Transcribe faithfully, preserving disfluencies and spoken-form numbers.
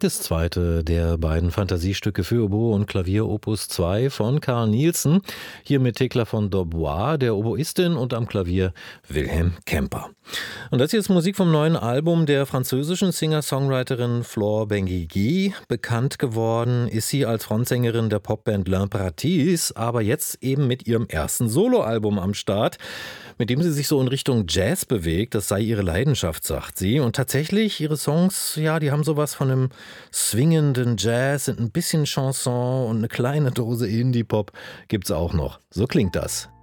Das zweite der beiden Fantasiestücke für Oboe und Klavier Opus zwei von Carl Nielsen. Hier mit Thekla von Dorbois, der Oboistin, und am Klavier Wilhelm Kemper. Und das hier ist Musik vom neuen Album der französischen Singer-Songwriterin Flore Benguigui. Bekannt geworden ist sie als Frontsängerin der Popband L'Impératrice, aber jetzt eben mit ihrem ersten Soloalbum am Start, mit dem sie sich so in Richtung Jazz bewegt. Das sei ihre Leidenschaft, sagt sie. Und tatsächlich, ihre Songs, ja, die haben sowas von einem swingenden Jazz, sind ein bisschen Chanson und eine kleine Dose Indie-Pop gibt's auch noch. So klingt das.